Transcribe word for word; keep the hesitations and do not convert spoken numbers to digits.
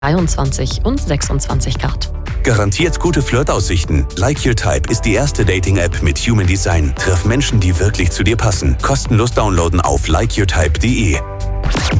dreiundzwanzig und sechsundzwanzig Grad. Garantiert gute Flirtaussichten. Like Your Type ist die erste Dating-App mit Human Design. Triff Menschen, die wirklich zu dir passen. Kostenlos downloaden auf like your type punkt de.